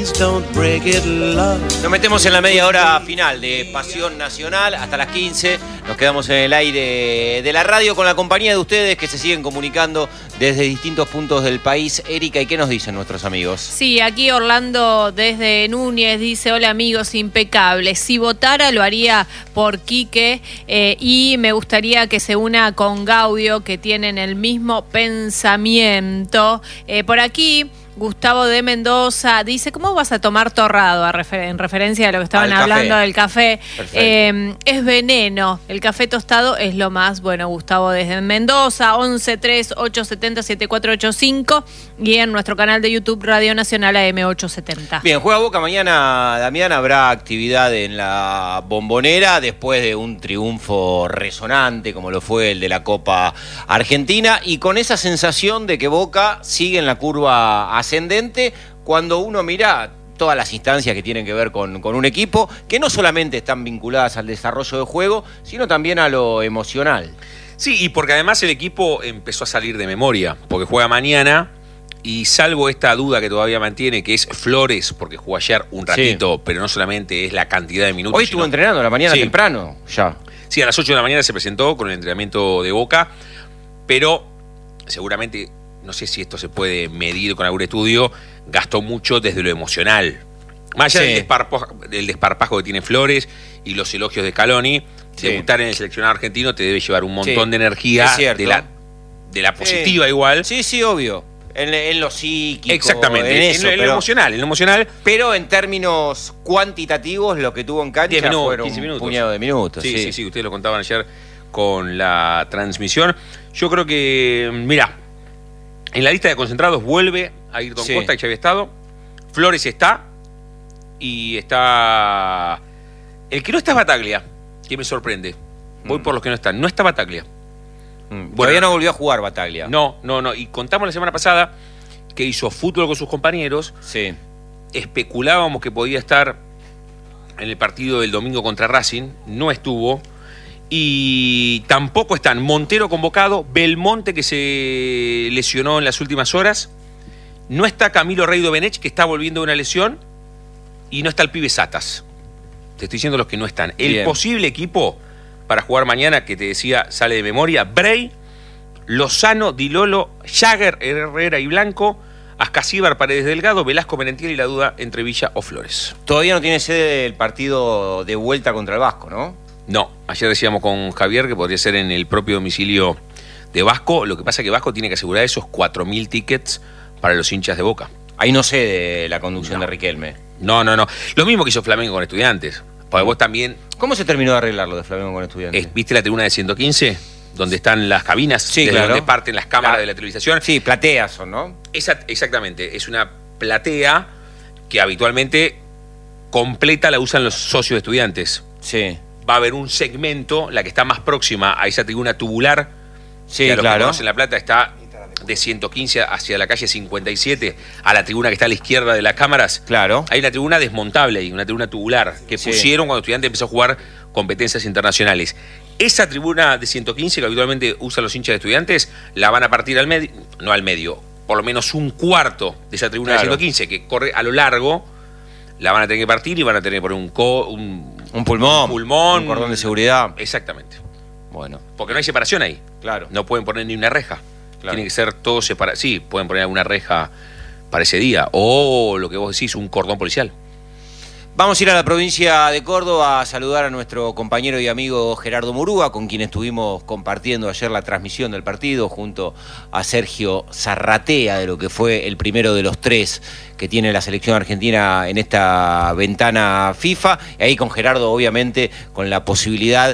please don't break it, love. Nos metemos en la media hora final de Pasión Nacional hasta las 15. Nos quedamos en el aire de la radio con la compañía de ustedes que se siguen comunicando desde distintos puntos del país. Erika, ¿y qué nos dicen nuestros amigos? Sí, aquí Orlando desde Núñez dice: hola amigos, impecable. Si votara lo haría por Quique y me gustaría que se una con Gaudio, que tienen el mismo pensamiento. Por aquí Gustavo de Mendoza dice: ¿cómo vas a tomar torrado? En referencia a lo que estaban hablando del café. Es veneno. El café tostado es lo más. Bueno, Gustavo desde Mendoza, 1138707485 y en nuestro canal de YouTube Radio Nacional AM870. Bien, juega Boca mañana, Damián. Habrá actividad en la Bombonera después de un triunfo resonante como lo fue el de la Copa Argentina, y con esa sensación de que Boca sigue en la curva ascendente cuando uno mira todas las instancias que tienen que ver con un equipo, que no solamente están vinculadas al desarrollo de juego, sino también a lo emocional. Sí, y porque además el equipo empezó a salir de memoria, porque juega mañana, y salvo esta duda que todavía mantiene, que es Flores, porque jugó ayer un ratito, pero no solamente es la cantidad de minutos. Hoy estuvo entrenando a la mañana temprano, ya. Sí, a las 8 de la mañana se presentó con el entrenamiento de Boca, pero seguramente, no sé si esto se puede medir con algún estudio, gastó mucho desde lo emocional. Más allá del desparpajo que tiene Flores y los elogios de Scaloni, debutar en el seleccionado argentino te debe llevar un montón de energía, de la positiva igual. Sí, sí, obvio. En lo psíquico. Exactamente, en lo emocional. Pero en términos cuantitativos, lo que tuvo en cancha fueron 15 minutos. Un puñado de minutos. Sí, ustedes lo contaban ayer con la transmisión. Yo creo que, mira, en la lista de concentrados vuelve a ir Don Costa, que ya había estado. Flores está. Y está... El que no está es Bataglia, que me sorprende. Voy por los que no están. No está Bataglia. Todavía no volvió a jugar Bataglia. No. Y contamos la semana pasada que hizo fútbol con sus compañeros. Sí. Especulábamos que podía estar en el partido del domingo contra Racing. No estuvo. Y tampoco están Montero convocado, Belmonte, que se lesionó en las últimas horas. No está Camilo Rey Domenech, que está volviendo de una lesión. Y no está el pibe Satas. Te estoy diciendo los que no están. El posible equipo para jugar mañana, que te decía, sale de memoria: Bray, Lozano, Dilolo, Jagger, Herrera y Blanco, Ascasíbar, Paredes Delgado, Velasco, Merentiel y la duda entre Villa o Flores. Todavía no tiene sede el partido de vuelta contra el Vasco, ¿no? No, ayer decíamos con Javier que podría ser en el propio domicilio de Vasco. Lo que pasa es que Vasco tiene que asegurar esos 4.000 tickets para los hinchas de Boca. Ahí no cede la conducción de Riquelme. No. Lo mismo que hizo Flamengo con Estudiantes. Porque vos también... ¿Cómo se terminó de arreglar lo de Flamengo con Estudiantes? ¿Viste la tribuna de 115? Donde están las cabinas, sí, claro, donde parten las cámaras de la televisación. Sí, plateas son, ¿no? Exactamente. Es una platea que habitualmente completa la usan los socios de Estudiantes. Sí. Va a haber un segmento, la que está más próxima a esa tribuna tubular. Sí, que a los claro. que conocen La Plata está de 115 hacia la calle 57, a la tribuna que está a la izquierda de las cámaras. Claro. Hay una tribuna desmontable y una tribuna tubular que pusieron cuando Estudiantes empezó a jugar competencias internacionales. Esa tribuna de 115 que habitualmente usan los hinchas de Estudiantes, la van a partir al medio, no al medio, por lo menos un cuarto de esa tribuna de 115 que corre a lo largo, la van a tener que partir y van a tener que poner un pulmón, un cordón de seguridad. Exactamente. Bueno. Porque no hay separación ahí. Claro. No pueden poner ni una reja. Claro. Tiene que ser todo separado. Sí, pueden poner alguna reja para ese día. O lo que vos decís, un cordón policial. Vamos a ir a la provincia de Córdoba a saludar a nuestro compañero y amigo Gerardo Murúa, con quien estuvimos compartiendo ayer la transmisión del partido junto a Sergio Zarratea, de lo que fue el primero de los 3 que tiene la selección argentina en esta ventana FIFA. Y ahí con Gerardo, obviamente, con la posibilidad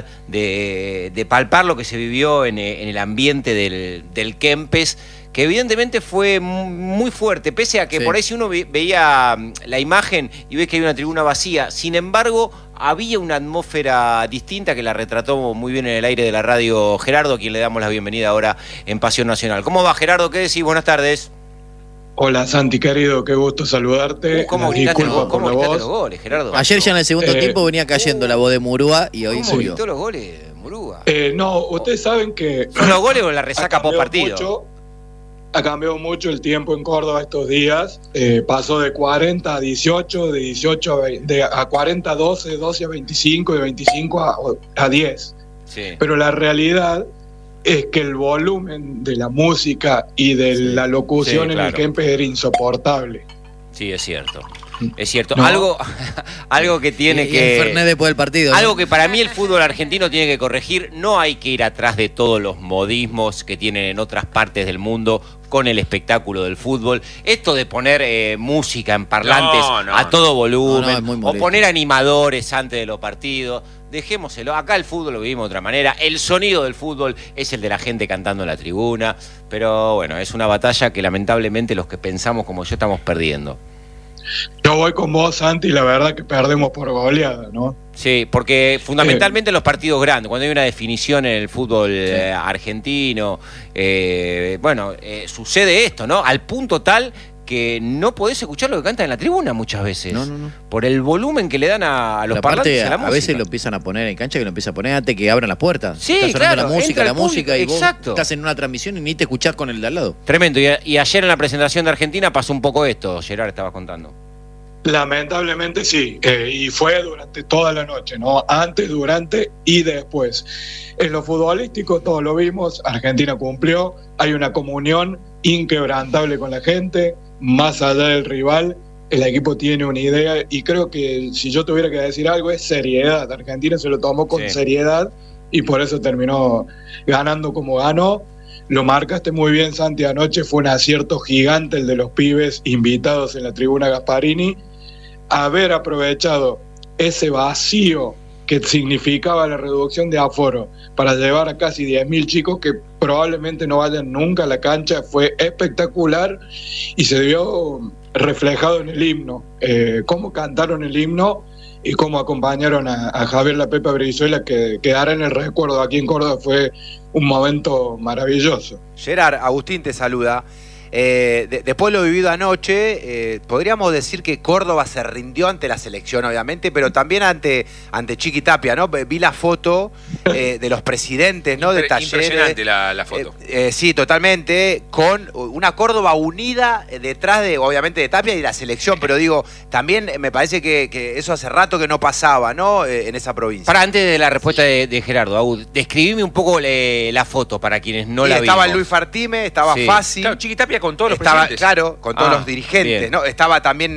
de palpar lo que se vivió en el ambiente del Kempes, que evidentemente fue muy fuerte, pese a que por ahí si uno veía la imagen y ves que hay una tribuna vacía, sin embargo, había una atmósfera distinta que la retrató muy bien en el aire de la radio Gerardo, a quien le damos la bienvenida ahora en Pasión Nacional. ¿Cómo va, Gerardo? ¿Qué decís? Buenas tardes. Hola, Santi, querido, qué gusto saludarte. ¿Cómo gritaste los goles, Gerardo? Ayer ya en el segundo tiempo venía cayendo la voz de Murúa y hoy ¿Cómo gritó los goles, Murúa? No, ustedes saben que... ¿Son los goles o la resaca post partido? ha cambiado mucho el tiempo en Córdoba estos días. Pasó de 40 a 18, de 18 a 40 a 12, 12 a 25, de 25 a 10. Sí. Pero la realidad es que el volumen de la música y de la locución Sí, en claro. el Kempes era insoportable. Sí, es cierto. Es cierto. No. Algo que tiene Y que... el Fernet después del partido, ¿no? Algo que para mí el fútbol argentino tiene que corregir. No hay que ir atrás de todos los modismos que tienen en otras partes del mundo con el espectáculo del fútbol. Esto de poner música en parlantes No, a todo volumen, es muy o molesto. poner animadores antes de los partidos, dejémoselo. Acá el fútbol lo vivimos de otra manera. El sonido del fútbol es el de la gente cantando en la tribuna. Pero bueno, es una batalla que lamentablemente los que pensamos como yo estamos perdiendo. Yo voy con vos, Santi, y la verdad que perdemos por goleada, ¿no? Sí, porque fundamentalmente los partidos grandes, cuando hay una definición en el fútbol argentino, sucede esto, ¿no? Al punto tal que no podés escuchar lo que cantan en la tribuna muchas veces. No. Por el volumen que le dan a los Pero parlantes aparte, a la música. a veces lo empiezan a poner en cancha, que lo empiezan a poner antes que abran las puertas. Sí, Está sonando claro, la música, entra el público, y vos exacto. estás en una transmisión y ni te escuchás con el de al lado. Tremendo. Y ayer en la presentación de Argentina pasó un poco esto, Gerard estaba contando. Lamentablemente sí, y fue durante toda la noche, ¿no? Antes, durante y después. En lo futbolístico todos lo vimos, Argentina cumplió, hay una comunión inquebrantable con la gente, más allá del rival, el equipo tiene una idea y creo que si yo tuviera que decir algo es seriedad. Argentina se lo tomó con seriedad y por eso terminó ganando como ganó. Lo marcaste muy bien, Santi, anoche fue un acierto gigante el de los pibes invitados en la tribuna Gasparini. Haber aprovechado ese vacío que significaba la reducción de aforo para llevar a casi 10.000 chicos que probablemente no vayan nunca a la cancha fue espectacular y se vio reflejado en el himno. Cómo cantaron el himno y cómo acompañaron a Javier La Pepa Brizuela, que quedará en el recuerdo aquí en Córdoba, fue un momento maravilloso. Gerard, Agustín te saluda. Después de lo vivido anoche, podríamos decir que Córdoba se rindió ante la selección, obviamente, pero también ante Chiqui Tapia, ¿no? Vi la foto de los presidentes, ¿no? De Talleres. Impresionante la foto. Sí, totalmente, con una Córdoba unida detrás de, obviamente, de Tapia y la selección, pero digo, también me parece que eso hace rato que no pasaba, ¿no? En esa provincia. Para antes de la respuesta de Gerardo, Aud, describime un poco la foto para quienes no Sí, la estaba vimos. Luis Fartime, estaba Sí. Fácil. Claro, Chiqui Tapia con todos los Estaba, presidentes. claro, con todos los dirigentes, bien. ¿no? Estaba también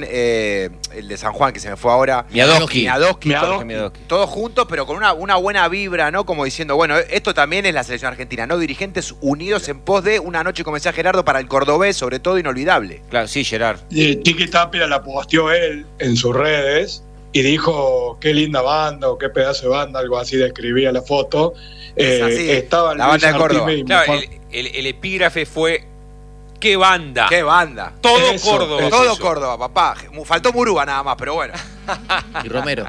el de San Juan, que se me fue ahora. Miadoski. Miadoski, Miadoski. Miadoski. todos juntos, pero con una buena vibra, ¿no? Como diciendo, bueno, esto también es la selección argentina, ¿no? Dirigentes unidos en pos de una noche, como decía Gerardo, para el cordobés, sobre todo inolvidable. Claro, sí, Gerard. Chiqui Tapia la posteó él en sus redes y dijo qué linda banda o qué pedazo de banda, algo así describía la foto. Es así, Estaban la Luis banda de Córdoba. Artime y Claro, Juan- el epígrafe fue ¡qué banda! ¡Qué banda! Todo Eso, Córdoba. eso. Todo puso. Córdoba, papá. Faltó Murúa nada más, pero bueno. Y Romero.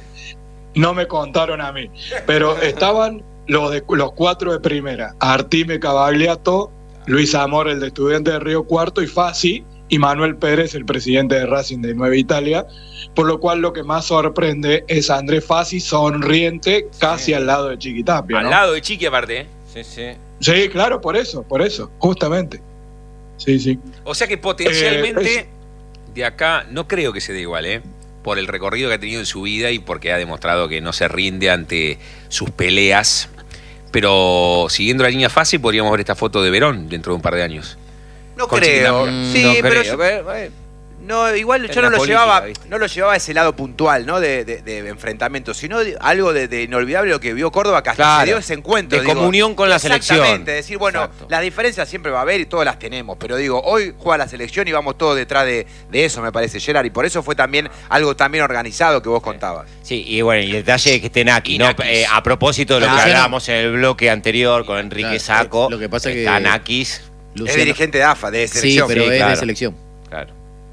No me contaron a mí, pero estaban los cuatro de primera: Artime, Cavagliato, Luis Amor, el de Estudiante de Río Cuarto, y Fassi, y Manuel Pérez, el presidente de Racing de Nueva Italia, por lo cual lo que más sorprende es a Andrés Fassi sonriente casi al lado de Chiqui Tapia, Al ¿no? lado de Chiqui, aparte, ¿eh? Sí, sí. Sí, claro, por eso, justamente. Sí, sí. O sea que potencialmente de acá no creo que se dé igual, ¿eh? Por el recorrido que ha tenido en su vida y porque ha demostrado que no se rinde ante sus peleas. Pero siguiendo la línea fácil, podríamos ver esta foto de Verón dentro de un par de años. No Con creo. Chiqui Sí, no pero creo. no, igual Es yo la no lo política, llevaba, ¿viste? no lo llevaba a ese lado puntual, ¿no? De enfrentamiento, sino algo de inolvidable lo que vio Córdoba, que hasta Claro. se dio ese encuentro. De comunión con la selección. Exactamente, decir, bueno, Exacto. las diferencias siempre va a haber y todas las tenemos, pero digo, hoy juega la selección y vamos todos detrás de eso, me parece, Gerard, y por eso fue también algo también organizado que vos contabas. Sí, y bueno, y el detalle de que esté Naki, ¿no? Nakis. A propósito de lo que Luciano. hablábamos en el bloque anterior con Enrique Claro, Sacco, lo que pasa es que está Nakis, Es dirigente de AFA, de Sí, selección. pero Sí, es claro. de selección. claro.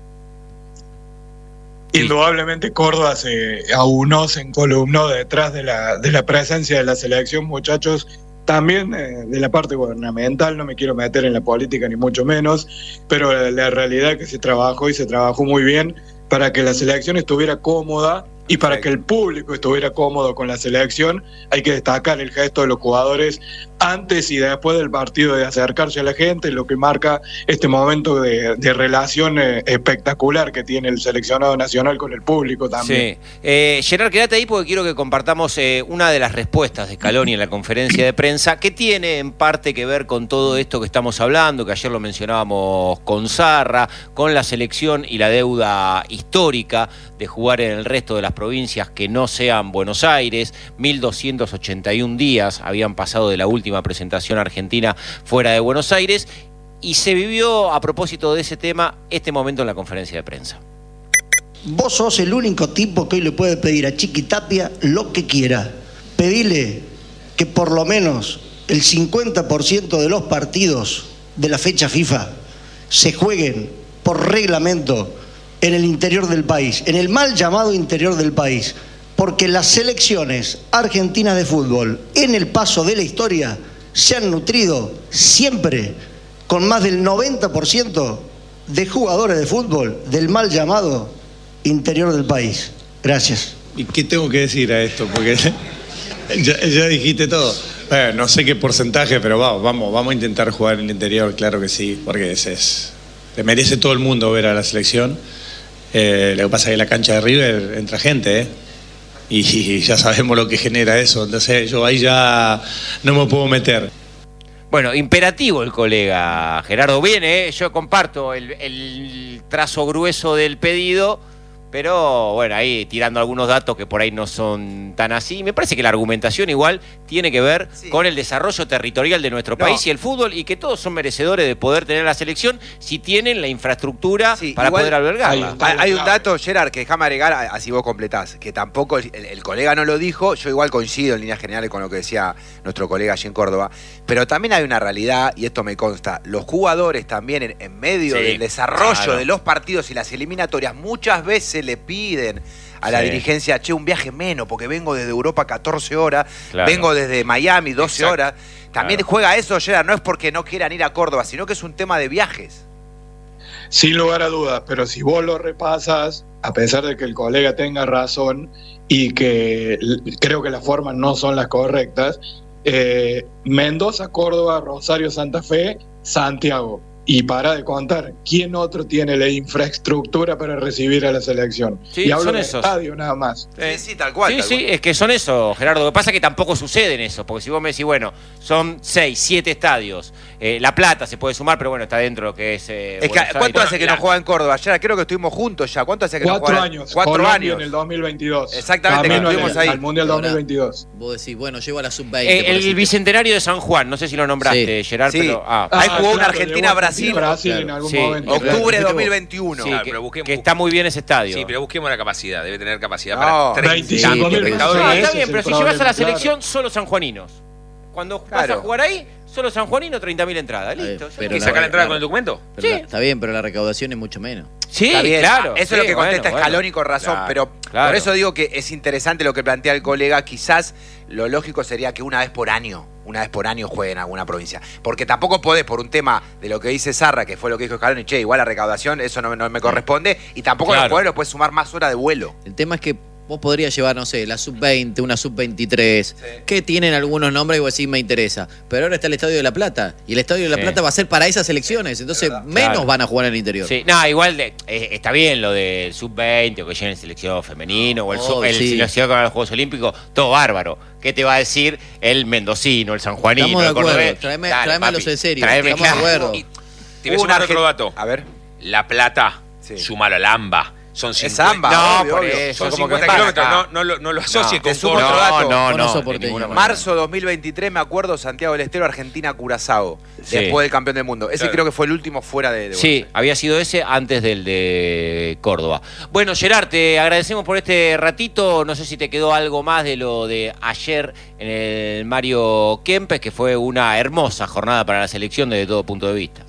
Indudablemente Córdoba se aunó, se encolumnó detrás de la presencia de la selección, muchachos, también de la parte gubernamental. No me quiero meter en la política ni mucho menos, pero la realidad es que se trabajó y se trabajó muy bien para que la selección estuviera cómoda Y para que el público estuviera cómodo con la selección, hay que destacar el gesto de los jugadores antes y después del partido, de acercarse a la gente, lo que marca este momento de relación espectacular que tiene el seleccionado nacional con el público también. Sí. Gerard, quédate ahí porque quiero que compartamos una de las respuestas de Scaloni en la conferencia de prensa, que tiene en parte que ver con todo esto que estamos hablando, que ayer lo mencionábamos con Zarra, con la selección y la deuda histórica de jugar en el resto de las provincias que no sean Buenos Aires. 1.281 días habían pasado de la última presentación argentina fuera de Buenos Aires, y se vivió, a propósito de ese tema, este momento en la conferencia de prensa. Vos sos el único tipo que hoy le puede pedir a Chiqui Tapia lo que quiera. Pedile que por lo menos el 50% de los partidos de la fecha FIFA se jueguen por reglamento en el interior del país, en el mal llamado interior del país, porque las selecciones argentinas de fútbol en el paso de la historia se han nutrido siempre con más del 90% de jugadores de fútbol del mal llamado interior del país. Gracias. ¿Y qué tengo que decir a esto? Porque ya dijiste todo. Bueno, no sé qué porcentaje, pero vamos a intentar jugar en el interior, claro que sí, porque le merece todo el mundo ver a la selección. Lo que pasa es que en la cancha de River entra gente, y ya sabemos lo que genera eso, entonces yo ahí ya no me puedo meter. Bueno, imperativo el colega Gerardo. Viene, yo comparto el trazo grueso del pedido, pero bueno, ahí tirando algunos datos que por ahí no son tan así. Me parece que la argumentación igual tiene que ver con el desarrollo territorial de nuestro país y el fútbol, y que todos son merecedores de poder tener la selección si tienen la infraestructura para poder albergarla. Hay un dato, Gerard, que déjame agregar, así vos completás, que tampoco el colega no lo dijo, yo igual coincido en líneas generales con lo que decía nuestro colega allí en Córdoba, pero también hay una realidad, y esto me consta, los jugadores también en medio del desarrollo de los partidos y las eliminatorias muchas veces le piden a la dirigencia, un viaje menos, porque vengo desde Europa 14 horas, vengo desde Miami 12 horas. También juega eso, Gerard, no es porque no quieran ir a Córdoba, sino que es un tema de viajes. Sin lugar a dudas, pero si vos lo repasas, a pesar de que el colega tenga razón y que creo que las formas no son las correctas, Mendoza, Córdoba, Rosario, Santa Fe, Santiago. Y para de contar, ¿quién otro tiene la infraestructura para recibir a la selección? Sí, y hablo son de esos. Estadio nada más. Sí, tal cual. Sí, es que son esos, Gerardo. Lo que pasa es que tampoco sucede en eso, porque si vos me decís, bueno, son 6, 7 estadios. La Plata se puede sumar, pero bueno, está dentro de lo que es. ¿Cuánto hace que no juega en Córdoba? Ya creo que estuvimos juntos ya. ¿Cuánto hace que no juega? 4 años. 4 Colombia años. En el 2022. Exactamente, que estuvimos ahí. Al Mundial 2022. Vos decís, bueno, llevo a la sub-20. El bicentenario de San Juan, no sé si lo nombraste, Gerard, pero. Ahí jugó una Argentina-Brasil. En algún momento. Octubre de 2021. Sí, Claro, que, pero busquemos, que está muy bien ese estadio. Sí, pero busquemos la capacidad. Debe tener capacidad No, para 25.000 está Ese bien, es pero el si llevas a la problema, selección, solo sanjuaninos. Cuando vas a jugar ahí, solo sanjuaninos, 30.000 entradas. Listo. Pero ¿Y sacar la entrada con el documento? Pero está bien, pero la recaudación es mucho menos. Sí, Está bien, claro. eso es lo que contesta Scaloni con razón, Claro, pero por eso digo que es interesante lo que plantea el colega. Quizás lo lógico sería que una vez por año jueguen en alguna provincia. Porque tampoco podés, por un tema de lo que dice Zarra, que fue lo que dijo Scaloni, igual la recaudación, eso no me corresponde, y tampoco lo puedes sumar más horas de vuelo. El tema es que vos podrías llevar, no sé, la sub-20, una sub-23, que tienen algunos nombres y vos decís, me interesa. Pero ahora está el Estadio de La Plata, y el Estadio de La Plata va a ser para esas elecciones, entonces menos van a jugar en el interior. Sí, no, igual está bien lo del sub-20, o que lleguen el selección femenino, o el selección con los Juegos Olímpicos, todo bárbaro. ¿Qué te va a decir el mendocino, el sanjuanino, Estamos de el acuerdo, cordobés? traeme a los en serio, Traeme, estamos de acuerdo. Te voy a sumar otro dato. A ver. La Plata, sumalo al AMBA. Son 50. Es AMBA, no, por eso, Son como 50 que kilómetros. No lo asocies con sumo Córdoba. otro dato. No, sos porteño. Marzo 2023, me acuerdo, Santiago del Estero, Argentina-Curazao, después del campeón del mundo. Ese creo que fue el último fuera de Sí, Buenos Aires. había sido ese antes del de Córdoba. Bueno, Gerard, te agradecemos por este ratito. No sé si te quedó algo más de lo de ayer en el Mario Kempes, que fue una hermosa jornada para la selección desde todo punto de vista.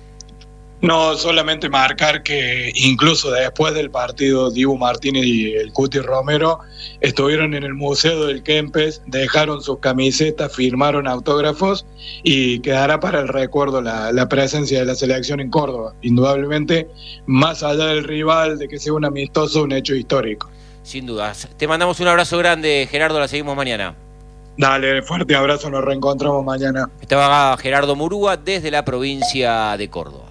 No, solamente marcar que incluso después del partido, Dibu Martínez y el Cuti Romero estuvieron en el Museo del Kempes, dejaron sus camisetas, firmaron autógrafos y quedará para el recuerdo la presencia de la selección en Córdoba. Indudablemente, más allá del rival, de que sea un amistoso, un hecho histórico. sin dudas. Te mandamos un abrazo grande, Gerardo, la seguimos mañana. Dale, fuerte abrazo, nos reencontramos mañana. Estaba Gerardo Murúa desde la provincia de Córdoba.